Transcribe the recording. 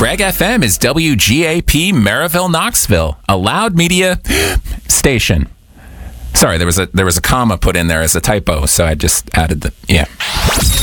Craig FM is WGAP Maryville, Knoxville, a loud media station. Sorry, there was a comma put in there as a typo, so I just added the, yeah.